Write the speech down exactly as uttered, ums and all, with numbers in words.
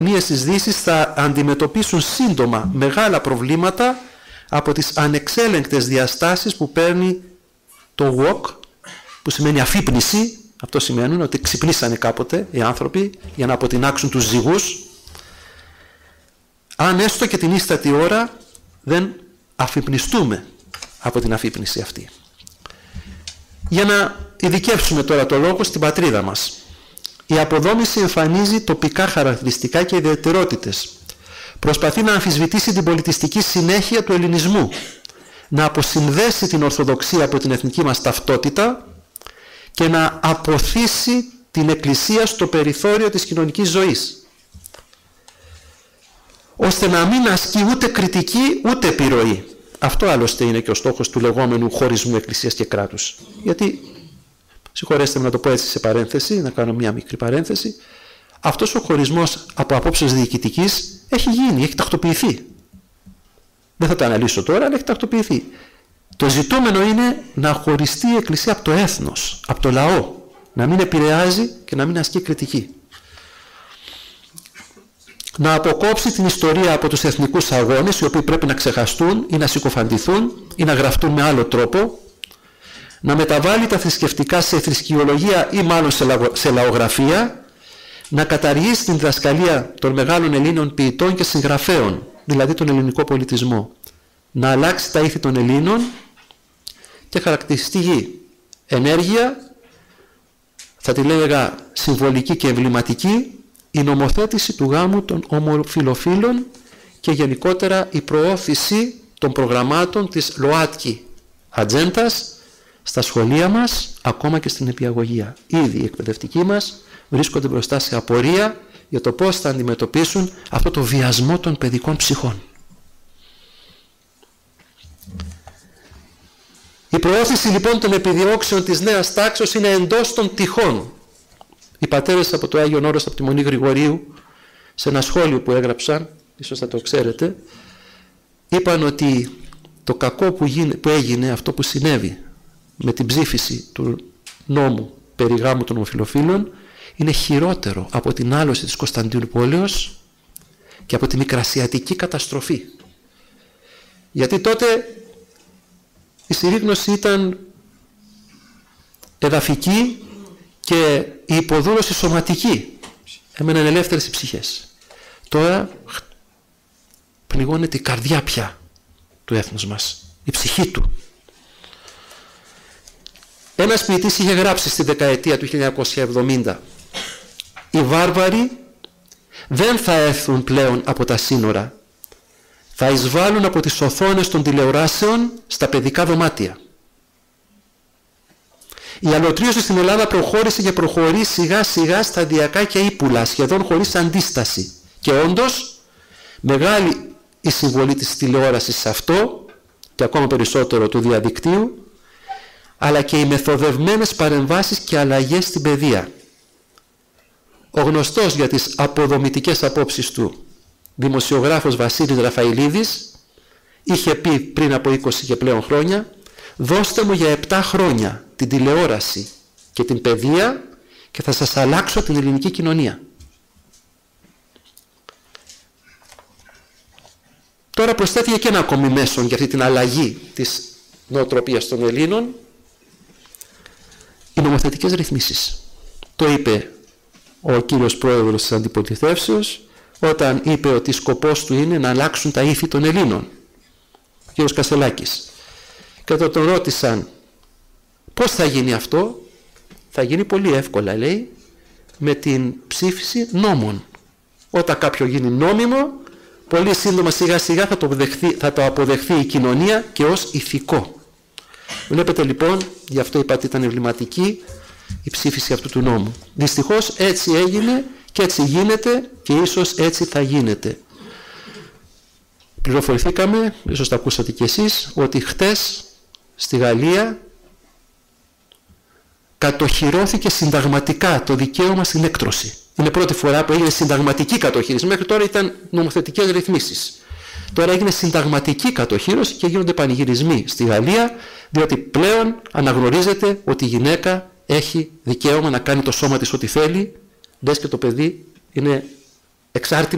κοινωνίες της Δύσης θα αντιμετωπίσουν σύντομα μεγάλα προβλήματα από τις ανεξέλεγκτες διαστάσεις που παίρνει το walk, που σημαίνει αφύπνιση. Αυτό σημαίνει ότι ξυπνήσανε κάποτε οι άνθρωποι για να αποτινάξουν τους ζυγούς, αν έστω και την ίστατη ώρα δεν αφυπνιστούμε από την αφύπνιση αυτή. Για να ειδικεύσουμε τώρα το λόγο στην πατρίδα μας. Η αποδόμηση εμφανίζει τοπικά χαρακτηριστικά και ιδιαιτερότητες. Προσπαθεί να αμφισβητήσει την πολιτιστική συνέχεια του ελληνισμού, να αποσυνδέσει την Ορθοδοξία από την εθνική μας ταυτότητα και να αποθήσει την Εκκλησία στο περιθώριο της κοινωνικής ζωής, ώστε να μην ασκεί ούτε κριτική ούτε επιρροή. Αυτό άλλωστε είναι και ο στόχος του λεγόμενου χωρισμού Εκκλησίας και κράτους. Γιατί, συγχωρέστε με να το πω έτσι σε παρένθεση, να κάνω μια μικρή παρένθεση, αυτός ο χωρισμός από απόψεως διοικητικής έχει γίνει, έχει τακτοποιηθεί. Δεν θα το αναλύσω τώρα, αλλά έχει τακτοποιηθεί. Το ζητούμενο είναι να χωριστεί η Εκκλησία από το έθνος, από το λαό, να μην επηρεάζει και να μην ασκεί κριτική. Να αποκόψει την ιστορία από τους εθνικούς αγώνες, οι οποίοι πρέπει να ξεχαστούν ή να συκοφαντηθούν ή να γραφτούν με άλλο τρόπο, να μεταβάλει τα θρησκευτικά σε θρησκειολογία ή μάλλον σε λαογραφία, να καταργήσει την διδασκαλία των μεγάλων Ελλήνων ποιητών και συγγραφέων, δηλαδή τον ελληνικό πολιτισμό, να αλλάξει τα ήθη των Ελλήνων και χαρακτηριστική ενέργεια, θα τη λέγα συμβολική και εμβληματική, η νομοθέτηση του γάμου των ομοφυλοφίλων και γενικότερα η προώθηση των προγραμμάτων της ΛΟΑΤΚΙ ατζέντας στα σχολεία μας, ακόμα και στην νηπιαγωγεία. Ήδη οι εκπαιδευτικοί μας βρίσκονται μπροστά σε απορία για το πώς θα αντιμετωπίσουν αυτό το βιασμό των παιδικών ψυχών. Η προώθηση λοιπόν των επιδιώξεων της νέας τάξης είναι εντός των τυχών. Οι πατέρες από το Άγιον Όρος, από τη Μονή Γρηγορίου, σε ένα σχόλιο που έγραψαν, ίσως θα το ξέρετε, είπαν ότι το κακό που, γίνε, που έγινε, αυτό που συνέβη με την ψήφιση του νόμου περί γάμου των ομοφυλοφίλων, είναι χειρότερο από την άλωση της Κωνσταντινούπολης και από τη μικρασιατική καταστροφή. Γιατί τότε η συρρήγνωση ήταν εδαφική και η υποδούλωση σωματική. Έμεναν ελεύθερες οι ψυχές. Τώρα πληγώνεται η καρδιά πια του έθνους μας, η ψυχή του. Ένας ποιητής είχε γράψει στη δεκαετία του χίλια εννιακόσια εβδομήντα: «Οι βάρβαροι δεν θα έρθουν πλέον από τα σύνορα. Θα εισβάλλουν από τις οθόνες των τηλεοράσεων στα παιδικά δωμάτια». Η αλωτρίωση στην Ελλάδα προχώρησε και προχωρεί σιγά σιγά σταδιακά και ύπουλα, σχεδόν χωρίς αντίσταση. Και όντως μεγάλη η συμβολή της τηλεόρασης σε αυτό και ακόμα περισσότερο του διαδικτύου, αλλά και οι μεθοδευμένες παρεμβάσεις και αλλαγές στην παιδεία. Ο γνωστός για τις αποδομητικές απόψεις του δημοσιογράφος Βασίλης Ραφαηλίδης είχε πει πριν από είκοσι και πλέον χρόνια: «Δώστε μου για επτά χρόνια την τηλεόραση και την παιδεία και θα σας αλλάξω την ελληνική κοινωνία». Τώρα προσθέθηκε και ένα ακόμη μέσον για αυτή την αλλαγή της νοοτροπίας των Ελλήνων: οι νομοθετικές ρυθμίσεις. Το είπε ο κύριος πρόεδρος της Αντιπολιτεύσεως όταν είπε ότι σκοπός του είναι να αλλάξουν τα ήθη των Ελλήνων, ο κύριος Κασελάκης. Και όταν τον ρώτησαν πώς θα γίνει αυτό, θα γίνει πολύ εύκολα, λέει, με την ψήφιση νόμων. Όταν κάποιο γίνει νόμιμο, πολύ σύντομα σιγά σιγά θα το αποδεχθεί, θα το αποδεχθεί η κοινωνία και ως ηθικό. Βλέπετε λοιπόν, γι' αυτό είπα ότι ήταν εμβληματική η ψήφιση αυτού του νόμου. Δυστυχώς έτσι έγινε και έτσι γίνεται και ίσως έτσι θα γίνεται. Πληροφορηθήκαμε, ίσως το ακούσατε κι εσείς, ότι χτες στη Γαλλία κατοχυρώθηκε συνταγματικά το δικαίωμα στην έκτρωση. Είναι πρώτη φορά που έγινε συνταγματική κατοχήρωση. Μέχρι τώρα ήταν νομοθετικές ρυθμίσεις. Τώρα έγινε συνταγματική κατοχήρωση και γίνονται πανηγυρισμοί στη Γαλλία, διότι πλέον αναγνωρίζεται ότι η γυναίκα έχει δικαίωμα να κάνει το σώμα της ό,τι θέλει, μπες και το παιδί είναι εξάρτημα